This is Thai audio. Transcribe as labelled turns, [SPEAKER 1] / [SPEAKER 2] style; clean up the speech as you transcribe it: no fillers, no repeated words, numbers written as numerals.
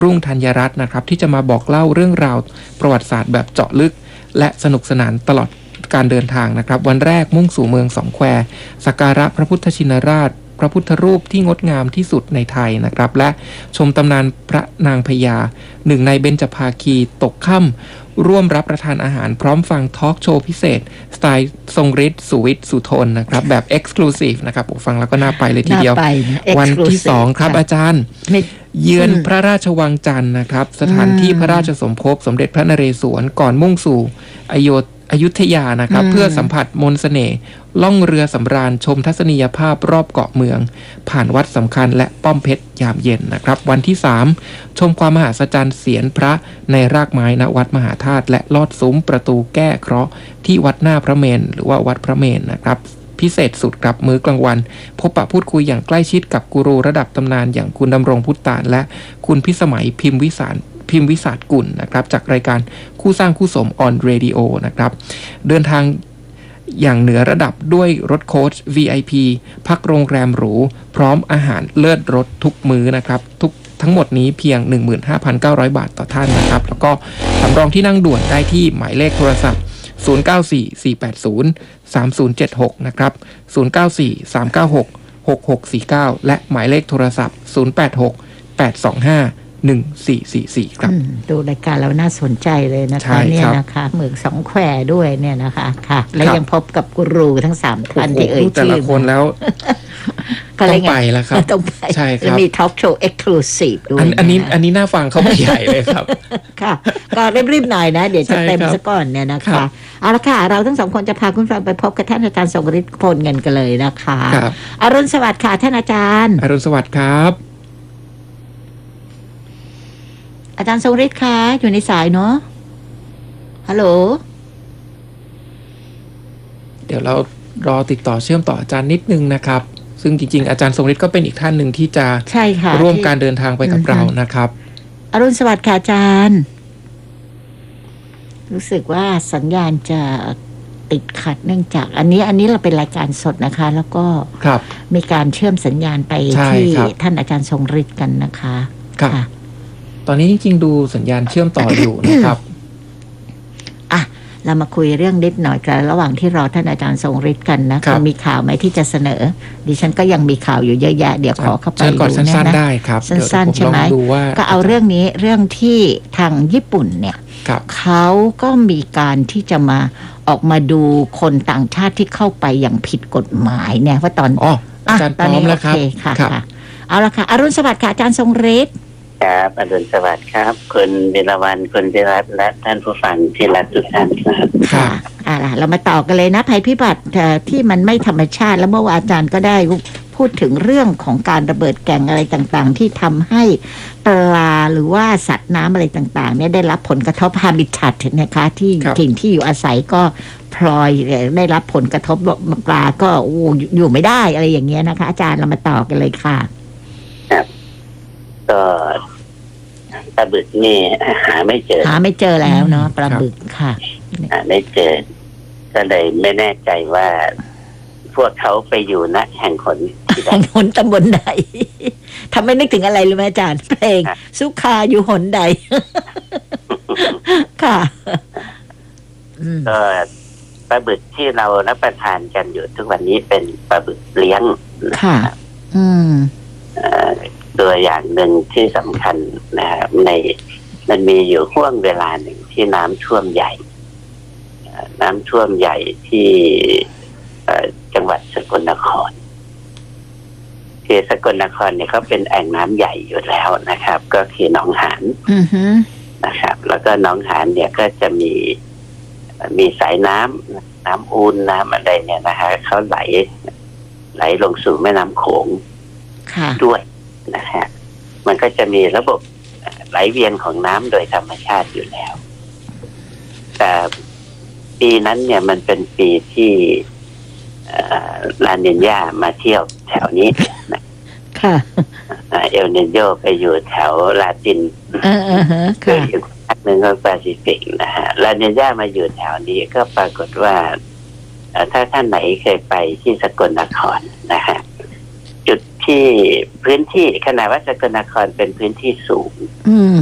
[SPEAKER 1] รุ่งธัญรัตน์นะครับที่จะมาบอกเล่าเรื่องราวประวัติศาสตร์แบบเจาะลึกและสนุกสนานตลอดการเดินทางนะครับวันแรกมุ่งสู่เมืองสองแควสักการะพระพุทธชินราชพระพุทธรูปที่งดงามที่สุดในไทยนะครับและชมตำนานพระนางพญาหนึ่งในเบญจภาคีตกค่ำร่วมรับประทานอาหารพร้อมฟังทอล์กโชว์พิเศษสไตล์ทรงฤทธิ์สุวิทย์สุทนนะครับแบบเอ็กซ์คลูซีฟนะครับฟังแล้วก็น่าไปเลยทีเดียววันที่2ครับอาจารย์เยือนพระราชวังจันทร์นะครับสถานที่พระราชสมภพสมเด็จพระนเรศวรก่อนมุ่งสู่อยุธยานะครับเพื่อสัมผัสมนต์เสน่ห์ล่องเรือสำราญชมทัศนียภาพรอบเกาะเมืองผ่านวัดสำคัญและป้อมเพชรยามเย็นนะครับวันที่3ชมความมหัศจรรย์เสียรพระในรากไม้ณวัดมหาธาตุและลอดซุ้มประตูแก้เคราะห์ที่วัดหน้าพระเมรุหรือว่าวัดพระเมรุนะครับพิเศษสุดครับมื้อกลางวันพบปะพูดคุยอย่างใกล้ชิดกับกูรูระดับตำนานอย่างคุณดำรงพุทธานและคุณพิสมัยพิมพ์วิสารกุลนะครับจากรายการคู่สร้างคู่สมออนเรดิโอนะครับเดินทางอย่างเหนือระดับด้วยรถโค้ช VIP พักโรงแรมหรูพร้อมอาหารเลิศรสทุกมื้อนะครับทั้งหมดนี้เพียง 15,900 บาทต่อท่านนะครับแล้วก็สำรองที่นั่งด่วนได้ที่หมายเลขโทรศัพท์0944803076นะครับ0943966649และหมายเลขโทรศัพท์0868251444ครับ
[SPEAKER 2] ดูรายการแล้วน่าสนใจเลยนะคะเนี่ยนะคะเมืองสองแควด้วยเนี่ยนะคะค่ะและยังพบกับกูรูทั้ง3ท่านที่ชื่อ
[SPEAKER 1] แต่ละคนแล้วต้องไปแล้วครับ
[SPEAKER 2] ต้องไป
[SPEAKER 1] ใช่ครับ
[SPEAKER 2] มีทอล์กโชว์เอ็กซ์คลูซีฟด้วย
[SPEAKER 1] อันนี้น่าฟังเข้าไปใหญ่เลยครับ
[SPEAKER 2] ค่ะก็รีบๆหน่อยนะเดี๋ยวจะเต็มซะก่อนเนี่ยนะคะเอาละค่ะเราทั้ง2คนจะพาคุณฟังไปพบกับท่านอาจารย์ทรงฤทธิ์พลเงินกันเลยนะคะอรุณสวัสดิ์ค่ะท่านอาจารย์
[SPEAKER 1] อรุณสวัสดิ์ครับ
[SPEAKER 2] อาจารย์ทรงฤทธิ์คะอยู่ในสายเนาะฮัลโหล
[SPEAKER 1] เดี๋ยวเรารอติดต่อเชื่อมต่ออาจารย์นิดนึงนะครับซึ่งจริงๆอาจารย์ทรงฤทธิ์ก็เป็นอีกท่านหนึ่งที่จะร่วมการเดินทางไปกับเรานะครับ
[SPEAKER 2] อรุณสวัสดิ์ค่ะอาจารย์รู้สึกว่าสัญญาณจะติดขัดเนื่องจากอันนี้เราเป็นรายการสดนะคะแล้วก็มีการเชื่อมสัญญาณไปที่ท่านอาจารย์ทรงฤทธิ์กันนะคะ
[SPEAKER 1] ค่ะตอนนี้จริงๆดูสัญญาณเชื่อมต่ออยู่นะครับ
[SPEAKER 2] เรามาคุยเรื่องนิดหน่อยกันระหว่างที่รอท่านอาจารย์ทรงฤทธิ์กันนะคะมีข่าวไหมที่จะเสนอดิฉันก็ยังมีข่าวอยู่เยอะแยะเดี๋ยวขอเข้าไป
[SPEAKER 1] ดูสั้นๆได้ครับ
[SPEAKER 2] สั้นๆใช่ไหมก็เอาเรื่องนี้เรื่องที่ทางญี่ปุ่นเนี่ยเขาก็มีการที่จะมาออกมาดูคนต่างชาติที่เข้าไปอย่างผิดกฎหมายเนี่ยว่าตอน
[SPEAKER 1] อาจารย์พร้อมแล้วครับ
[SPEAKER 2] ค่ะเอาละค่ะอรุณสวัสดิ์ค่ะอาจารย์ทรงฤทธิ์
[SPEAKER 3] ครับอรุณสวัสดิ์ครับคุณเบญจวรรณคุณพิรัตน์และท่านผู้ฟังที่รักทุกท่านครับ
[SPEAKER 2] ค่ะเรามาต่อกันเลยนะภัยพิบัติที่มันไม่ธรรมชาติแล้วเมื่อวานอาจารย์ก็ได้พูดถึงเรื่องของการระเบิดแก่งอะไรต่างๆที่ทำให้ปลาหรือว่าสัตว์น้ำอะไรต่างๆเนี่ยได้รับผลกระทบฮาบิทัตนะคะที่ถิ่นที่อยู่อาศัยก็พลอยได้รับผลกระทบปลาก็อยู่ไม่ได้อะไรอย่างเงี้ยนะคะอาจารย์เรามาต่อกันเลยค่ะ
[SPEAKER 3] ครับก็ปลาบึกนี่หาไม่เจ
[SPEAKER 2] อแล้วเนาะปลาบึกค่ะ
[SPEAKER 3] หาไม่เจอก็เลยไม่แน่ใจว่าพวกเขาไปอยู่ณแห่งหนที่ใด
[SPEAKER 2] แห่งหนตำบลใดทำให้นึกถึงอะไรรู้ไหมอาจารย์เพลงสุขาอยู่หนใดค่ะ
[SPEAKER 3] ก็ปลาบึกที่เรารับประทานกันอยู่ทุกวันนี้เป็นปลาบึกเลี้ยง
[SPEAKER 2] ค่ะ
[SPEAKER 3] ตัวอย่างหนึ่งที่สำคัญนะครับมันมีอยู่ห่วงเวลาหนึ่งที่น้ำท่วมใหญ่ที่จังหวัดสกลนครคือสกลนครเนี่ยเขาเป็นแอ่งน้ำใหญ่อยู่แล้วนะครับก็คือหนองหานนะครับแล้วก็หนองหานเนี่ยก็จะมีสายน้ำอูนน้ำอะไรเนี่ยนะฮะเขาไหลลงสู่แม่น้ำโขงด้วยนะฮะมันก็จะมีระบบไหลเวียนของน้ำโดยธรรมชาติอยู่แล้วแต่ปีนั้นเนี่ยมันเป็นปีที่ลานิญญามาเที่ยวแถวนี้
[SPEAKER 2] ค่ะ
[SPEAKER 3] เอลนิโญไปอยู่แถวลาตินคืออีกภาคหนึ่งของแปซิฟิกนะฮะลานิญญามาอยู่แถวนี้ก็ปรากฏว่าถ้าท่านไหนเคยไปที่สกลนครนะฮะจุดที่พื้นที่ขณะว่าสกลนครเป็นพื้นที่สูง